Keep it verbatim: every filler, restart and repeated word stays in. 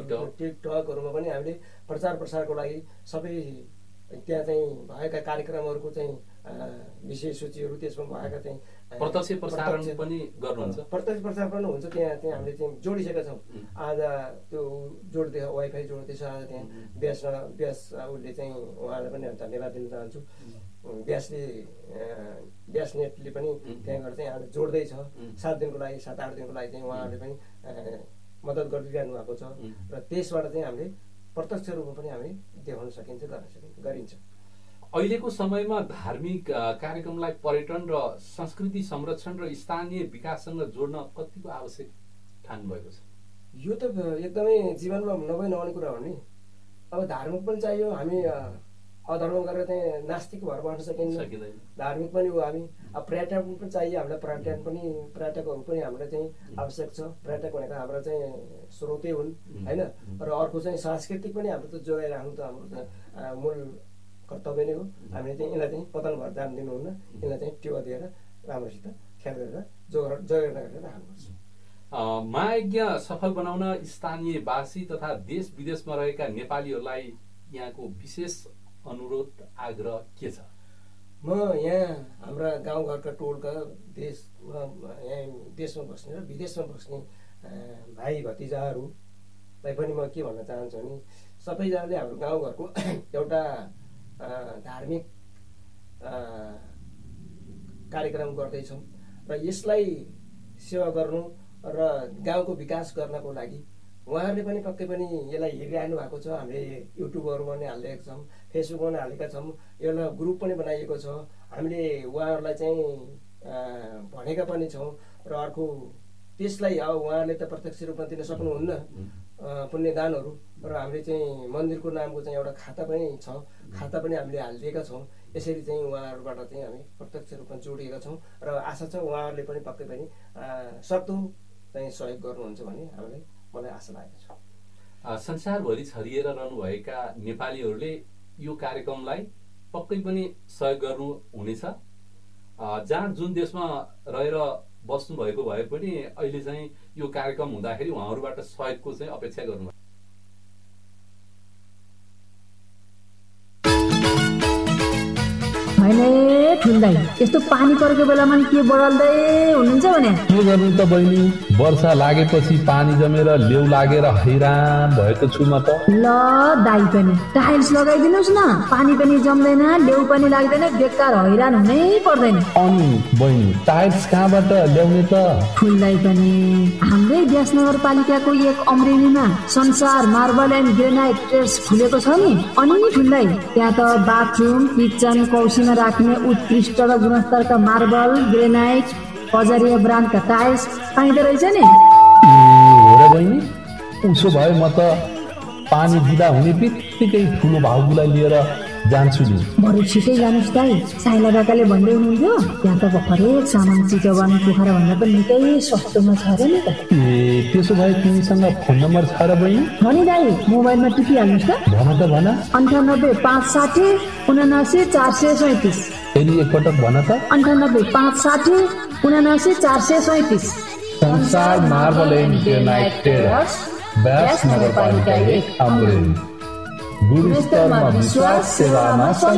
टिकटकहरूमा पनि हामीले प्रचार प्रसारको लागि सबै त्यहाँ चाहिँ भएका कार्यक्रमहरूको चाहिँ विषय सूचीहरू त्यसमा भएका चाहिँ प्रत्यक्ष प्रसारण पनि गर्नुहुन्छ प्रत्यक्ष प्रसारण पनि हुन्छ त्यहाँ चाहिँ हामीले चाहिँ जोडिसकेका छौँ आज त्यो जोड्दै वाइफाई जोड्दैछ आज त्यहाँ ब्यास ब्यास उसले चाहिँ उहाँलाई पनि धन्यवाद दिन चाहन्छु ब्यासले ब्यास नेटले पनि त्यहाँ गएर चाहिँ आज जोड्दैछ सात दिनको लागि सात आठ दिनको लागि चाहिँ उहाँहरूले पनि मद्दत गरिरहनु भएको छ र त्यसबाट चाहिँ हामीले प्रत्यक्ष रूपमा पनि हामी देखाउन सकिन्छ गर्न सकिन्छ गरिन्छ। अहिलेको समयमा धार्मिक कार्यक्रमलाई पर्यटन र संस्कृति संरक्षण र स्थानीय विकाससँग जोड्न कतिको आवश्यक ठान्नु भएको छ? यो त एकदमै जीवनमा नभई नहुने कुरा हो नि। अब धार्मिक पनि चाहियो, हामी अधर्म गरेर चाहिँ नास्तिक भएर बस्न सकिँदैन। धार्मिक पनि हो हामी, अब पर्यटन पनि चाहियो हामीलाई, पर्यटन पनि पर्यटकहरू पनि हामीलाई चाहिँ आवश्यक छ। पर्यटक भनेको हाम्रो चाहिँ स्रोतै हुन् होइन। र अर्को चाहिँ सांस्कृतिक पनि हाम्रो त जोगाइराख्नु त हाम्रो चाहिँ मूल कर्तव्य नै हो। हामीले चाहिँ यसलाई चाहिँ पतन भएर जान दिनुहुन्न, यसलाई चाहिँ टेवा दिएर राम्रोसित ख्याल गरेर जोगा जोगाएर गरेर राख्नुपर्छ। महायज्ञ सफल बनाउन स्थानीयवासी तथा देश विदेशमा रहेका नेपालीहरूलाई यहाँको विशेष अनुरोध आग्रह के छ? म यहाँ हाम्रा गाउँघरका टोलका देशमा यहाँ देशमा बस्ने र विदेशमा बस्ने भाइ भतिजाहरूलाई पनि म के भन्न चाहन्छु भने सबैजनाले हाम्रो गाउँघरको एउटा धार्मिक कार्यक्रम गर्दैछौँ र यसलाई सेवा गर्नु र गाउँको विकास गर्नको लागि उहाँहरूले पनि पक्कै पनि यसलाई हेरिरहनु भएको छ। हामीले युट्युबहरूमा पनि हालिरहेका छौँ, फेसबुकमा पनि हालेका छौँ, एउटा ग्रुप पनि बनाइएको छ। हामीले उहाँहरूलाई चाहिँ भनेका पनि छौँ र अर्को त्यसलाई अब उहाँहरूले त प्रत्यक्ष रूपमा दिन सक्नुहुन्न पुण्यदानहरू, र हामीले चाहिँ मन्दिरको नामको चाहिँ एउटा खाता पनि छ, खाता पनि हामीले हालिदिएका छौँ। यसरी चाहिँ उहाँहरूबाट चाहिँ हामी प्रत्यक्ष रूपमा जोडिएका छौँ र आशा छ उहाँहरूले पनि पक्कै पनि सक्दो चाहिँ सहयोग गर्नुहुन्छ भन्ने हामीलाई मलाई आशा लागेको छ। संसारभरि छरिएर रहनुभएका नेपालीहरूले यो कार्यक्रमलाई पक्कै पनि सहयोग गर्नु हुनेछ। जहाँ जुन देशमा रहेर बस्नु भएको भए पनि अहिले चाहिँ यो कार्यक्रम हुँदाखेरि उहाँहरूबाट सहयोगको चाहिँ अपेक्षा गर्नु। ठुल्दाई यस्तो पानी परेको बेलामा के बढाल्दै हुनुहुन्छ भने के गर्नु त बहिनी, वर्षा लागेपछि पानी जमेर लेउ लागेर हैरान भएको छु म त। ल दाइ पनि टाइल्स लगाइदिनुहोस् न, पानी पनि जम्दैन, लेउ पनि लाग्दैन, बेकार हैरान हुनै पर्दैन। अनि बहिनी टाइल्स कहाँबाट ल्याउने त? ठुल्दाई पनि हाम्रै व्यास नगरपालिकाको एक अमरेलीमा संसार मार्बल एन्ड ग्रेनाइट ट्रेड्स खुलेको छ नि। अनि ठुल्दाई त्यहाँ त बाथरुम किचन कौसीमा राख्ने उत्कृष्ट र गुणस्तरका मार्बल ग्रेनाइट बजारिया ब्रान्डका टाइल्स पाइँदो रहेछ नि। हो र बहिनी, उसो भए म त पानी बिदा हुने बित्तिकै ठुलो भाउलाई लिएर जान्छु नि। बरु छिटै जानुहोस् दाइ, साइला काकाले भन्दै हुनुहुन्थ्यो त्यहाँ त हरेक सामान चितवन पोखरा भन्दा पनि निकै सस्तोमा छ अरे नि त। ए त्यसो भए तिमीसँग फोन नम्बर छ र बहिनी? हो नि दाइ, मोबाइलमा टिपिहाल्नुहोस् त। भन त भन। अन्ठानब्बे पाँच साठी उनासी चार सय सैतिस। फेरि एकपटक भन त। अन्ठानब्बे पाँच साठी उनासी चार सय सैतिस। संसार मार्बल एन्ड ग्रेनाइट ट्रेडर्स, व्यास नगरपालिका एक अमरेली। गुणस्तरमा विश्वास, सेवामा